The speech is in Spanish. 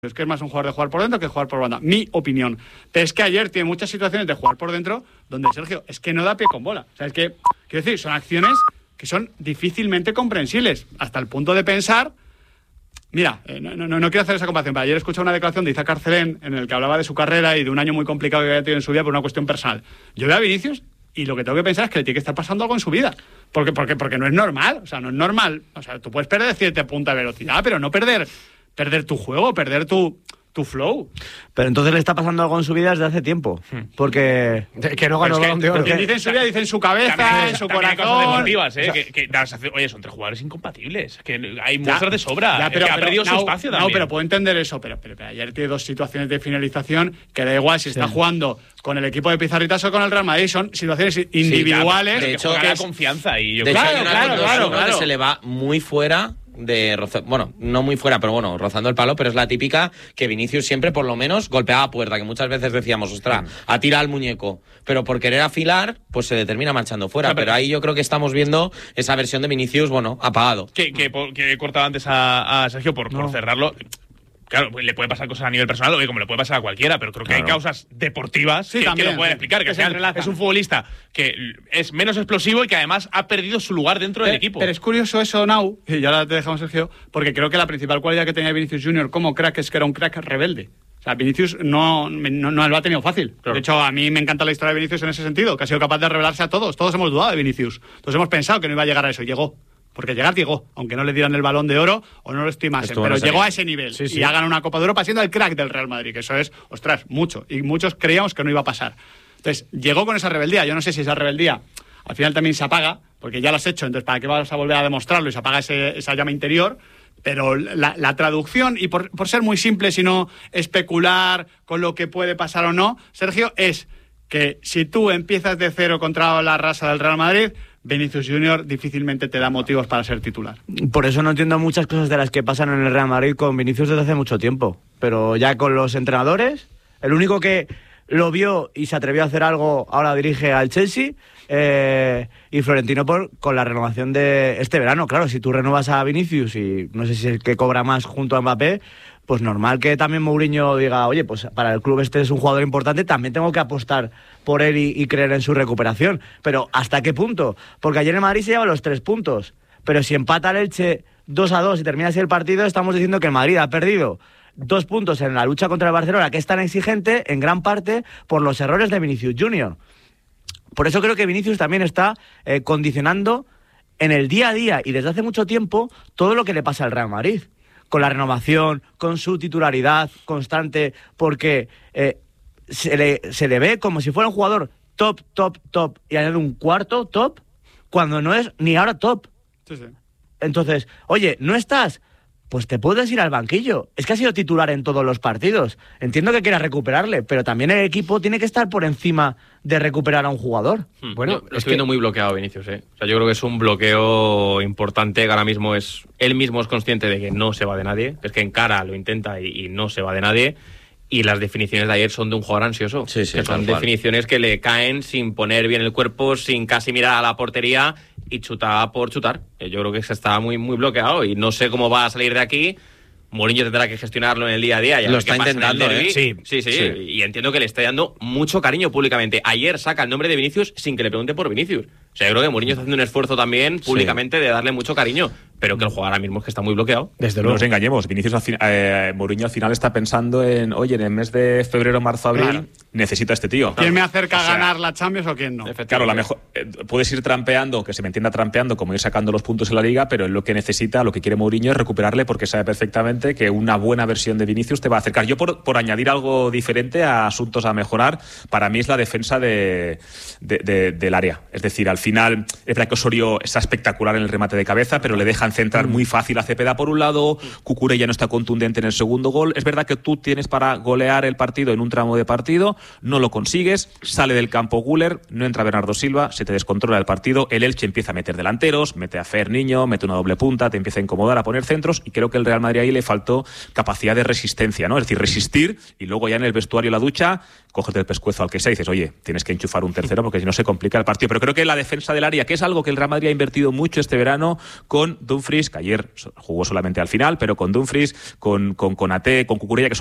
Es que es más un jugador de jugar por dentro que jugar por banda. Mi opinión. Pero es que ayer tiene muchas situaciones de jugar por dentro donde Sergio es que no da pie con bola. O sea, es que, quiero decir, son acciones que son difícilmente comprensibles. Hasta el punto de pensar... Mira, no quiero hacer esa comparación, pero ayer escuché una declaración de Isaac Arcelén en el que hablaba de su carrera y de un año muy complicado que había tenido en su vida por una cuestión personal. Yo veo a Vinicius y lo que tengo que pensar es que le tiene que estar pasando algo en su vida. Porque no es normal. O sea, no es normal. O sea, tú puedes perder 7 puntos de velocidad, pero no perder tu juego, perder tu flow. Pero entonces le está pasando algo en su vida desde hace tiempo. Porque... Que no ganó el Balón de Oro. Porque dice en su vida, dice en su cabeza, en su corazón... Cosas deportivas, oye, son 3 jugadores incompatibles. Que hay muestras de sobra. Pero ha perdido su espacio también. No, pero puedo entender eso. Pero ayer tiene 2 situaciones de finalización que da igual si está jugando con el equipo de Pizarritas o con el Real Madrid. Son situaciones individuales. De hecho, que confianza. Y yo claro. Que se le va muy fuera... no muy fuera, pero bueno, rozando el palo, pero es la típica que Vinicius siempre por lo menos golpeaba a puerta, que muchas veces decíamos, ostras, atira al muñeco, pero por querer afilar, pues se le termina marchando fuera, pero ahí yo creo que estamos viendo esa versión de Vinicius, apagado. Que he cortado antes a Sergio por cerrarlo. Claro, le puede pasar cosas a nivel personal, como le puede pasar a cualquiera, pero creo que hay causas deportivas que lo pueden explicar. Que es un futbolista que es menos explosivo y que además ha perdido su lugar dentro del equipo. Pero es curioso eso, Nau, y ahora te dejamos, Sergio, porque creo que la principal cualidad que tenía Vinicius Junior como crack es que era un crack rebelde. O sea, Vinicius no lo ha tenido fácil. Claro. De hecho, a mí me encanta la historia de Vinicius en ese sentido, que ha sido capaz de rebelarse a todos. Todos hemos dudado de Vinicius. Todos hemos pensado que no iba a llegar a eso. Llegó. Porque llegar llegó, aunque no le dieran el Balón de Oro o no lo estimasen, pero llegó a ese nivel y ha ganado una Copa de Europa siendo el crack del Real Madrid, que eso es, ostras, mucho. Y muchos creíamos que no iba a pasar. Entonces, llegó con esa rebeldía. Yo no sé si esa rebeldía al final también se apaga, porque ya lo has hecho, entonces ¿para qué vas a volver a demostrarlo? Y se apaga esa llama interior. Pero la traducción, y por ser muy simple, sino especular con lo que puede pasar o no, Sergio, es que si tú empiezas de cero contra la raza del Real Madrid, Vinicius Junior difícilmente te da motivos para ser titular. Por eso no entiendo muchas cosas de las que pasan en el Real Madrid con Vinicius desde hace mucho tiempo. Pero ya con los entrenadores, el único que lo vio y se atrevió a hacer algo ahora dirige al Chelsea, y Florentino con la renovación de este verano. Claro, si tú renuevas a Vinicius y no sé si es el que cobra más junto a Mbappé, pues normal que también Mourinho diga, oye, pues para el club este es un jugador importante, también tengo que apostar por él y creer en su recuperación. Pero ¿hasta qué punto? Porque ayer en Madrid se lleva los 3 puntos, pero si empata el Elche 2-2 y termina así el partido, estamos diciendo que el Madrid ha perdido 2 puntos en la lucha contra el Barcelona, que es tan exigente en gran parte por los errores de Vinicius Junior. Por eso creo que Vinicius también está condicionando en el día a día y desde hace mucho tiempo todo lo que le pasa al Real Madrid. Con la renovación, con su titularidad constante, porque se le ve como si fuera un jugador top, y añade un cuarto top, cuando no es ni ahora top. Sí. Entonces, oye, ¿no estás? Pues te puedes ir al banquillo. Es que ha sido titular en todos los partidos. Entiendo que quieras recuperarle, pero también el equipo tiene que estar por encima de recuperar a un jugador. Bueno, lo estoy viendo muy bloqueado Vinicius, O sea, yo creo que es un bloqueo importante, que ahora mismo él mismo es consciente de que no se va de nadie, es que encara, lo intenta y no se va de nadie. Y las definiciones de ayer son de un jugador ansioso. Sí, que son definiciones que le caen sin poner bien el cuerpo, sin casi mirar a la portería y chutar por chutar. Yo creo que se está muy, muy bloqueado y no sé cómo va a salir de aquí. Mourinho tendrá que gestionarlo en el día a día. Lo está intentando, Sí. Y entiendo que le está dando mucho cariño públicamente. Ayer saca el nombre de Vinicius sin que le pregunte por Vinicius. O sea, yo creo que Mourinho está haciendo un esfuerzo también públicamente de darle mucho cariño, pero que el jugador ahora mismo es que está muy bloqueado. Desde luego. No nos engañemos, Mourinho al final está pensando en el mes de febrero, marzo, abril, necesito a este tío. ¿Quién me acerca a ganar la Champions o quién no? Claro, la mejor, puedes ir trampeando, que se me entienda trampeando, como ir sacando los puntos en la liga, pero lo que necesita, lo que quiere Mourinho es recuperarle, porque sabe perfectamente que una buena versión de Vinicius te va a acercar. Yo, por añadir algo diferente a asuntos a mejorar, para mí es la defensa del área. Es decir, al final, es verdad que Osorio está espectacular en el remate de cabeza, pero le dejan centrar muy fácil a Cepeda por un lado, Cucurella ya no está contundente en el segundo gol. Es verdad que tú tienes para golear el partido en un tramo de partido, no lo consigues, sale del campo Güler, no entra Bernardo Silva, se te descontrola el partido, el Elche empieza a meter delanteros, mete a Fer Niño, mete una doble punta, te empieza a incomodar, a poner centros, y creo que el Real Madrid ahí le faltó capacidad de resistencia, ¿no? Es decir, resistir, y luego ya en el vestuario, la ducha, coges el pescuezo al que sea y dices, oye, tienes que enchufar un tercero porque si no se complica el partido. Pero creo que la defensa del área, que es algo que el Real Madrid ha invertido mucho este verano con Dumfries Dumfries, que ayer jugó solamente al final, pero con Dumfries, con Konaté, con Cucurella, que son